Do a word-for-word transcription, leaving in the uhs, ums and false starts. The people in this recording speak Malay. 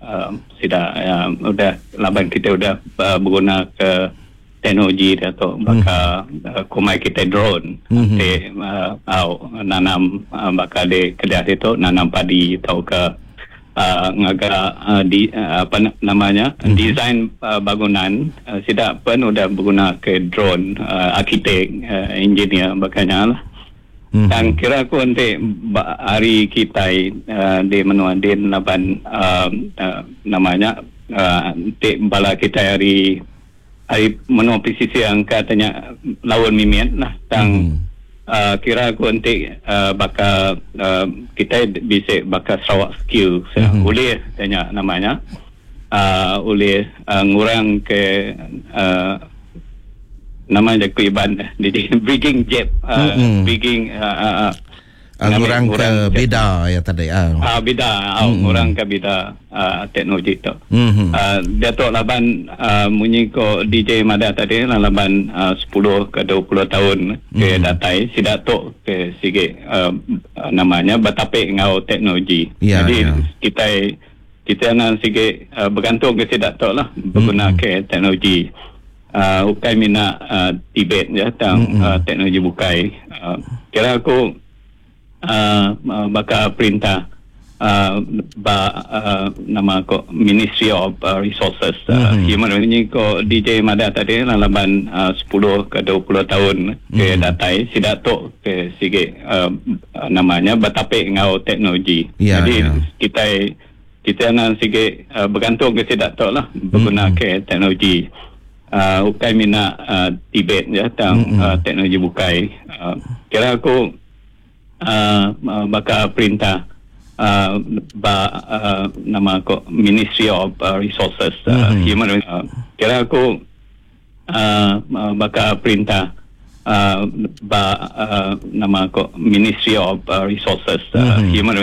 uh, sudah uh, udah laban kita udah uh, berguna ke teknologi atau bakal hmm. uh, kumai kita drone hmm. di uh, au nanam uh, bakal di kedai itu nanam padi atau ke uh, ngaga uh, di uh, apa namanya hmm. desain uh, bangunan uh, sudah pun udah berguna ke drone uh, arkitek uh, engineer bakanya lah. Hmm. Dan kira aku nanti hari kita uh, di menua di laban uh, uh, namanya uh, di bala kita hari hari menua pesisir yang katanya lawan mimian lah. Dan hmm. uh, kira aku nanti uh, bakal uh, kita bisa bakal Sarawak skill hmm. boleh tanya namanya uh, oleh uh, ngurang ke uh, namanya kuiban jadi bridging jet uh, mm-hmm. bridging uh, uh, uh, ngurang ke beda ya tadi ah uh, beda uh, mm-hmm. ngurang ke beda uh, teknologi tu mm-hmm. uh, Datuk laban uh, munyi ko D J Mada tadi laban uh, sepuluh ke dua puluh tahun ke mm-hmm. datai si Datuk ke sikit uh, namanya bertapik ngau teknologi yeah, jadi yeah. kita kita nak sikit uh, bergantung ke si Datuk lah berguna mm-hmm. ke teknologi. Uh, ukai mina uh, Tibet ya tentang mm-hmm. uh, teknologi bukai uh, kira aku uh, uh, bakal perintah uh, ba, uh, nama ko Ministry of uh, Resources uh, mm-hmm. human ini ko D J Mada tadi laban uh, sepuluh ke dua puluh tahun ke mm-hmm. datai si Datuk ke sikit uh, namanya bertapik ngau teknologi yeah, jadi yeah. kita kita nak sikit uh, bergantung ke si Datuk lah berguna mm-hmm. ke teknologi. Uh, ukai mina uh, Tibet ya tentang mm-hmm. uh, teknologi bukai uh, kira aku uh, uh, bakal perintah uh, ba, uh, nama ko Ministry of uh, Resources uh, mm-hmm. human uh, kira aku uh, uh, bakal perintah uh, ba, uh, nama ko Ministry of uh, Resources uh, mm-hmm. human